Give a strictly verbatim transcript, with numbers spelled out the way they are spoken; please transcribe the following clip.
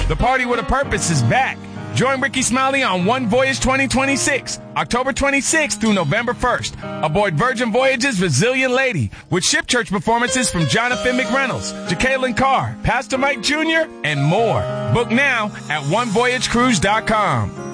The Party with a Purpose is back. Join Ricky Smiley on One Voyage twenty twenty-six, October twenty-sixth through November first, aboard Virgin Voyage's Resilient Lady, with ship church performances from Jonathan McReynolds, Jacqueline Carr, Pastor Mike Junior, and more. Book now at one voyage cruise dot com.